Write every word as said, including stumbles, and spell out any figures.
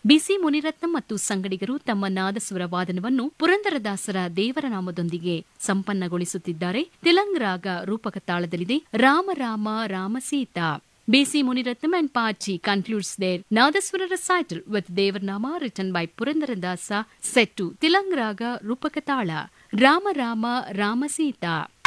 ಬಿಸಿ ಮುನಿರತ್ನಂ ಮತ್ತು ಸಂಗಡಿಗರು ತಮ್ಮ ನಾದಸ್ವರ ವಾದನವನ್ನು ಪುರಂದರದಾಸರ ದೇವರ ನಾಮದೊಂದಿಗೆ ಸಂಪನ್ನಗೊಳಿಸುತ್ತಿದ್ದಾರೆ. ತಿಲಂಗ್ ರಾಗ ರೂಪಕ ತಾಳದಲ್ಲಿದೆ. Rama Rama Rama Sita. B C Muniratnam and Pachi concludes their Nadaswara recital with Devarnama written by Purandaradasa set to Tilang Raga Rupakatala, Rama Rama Rama Sita.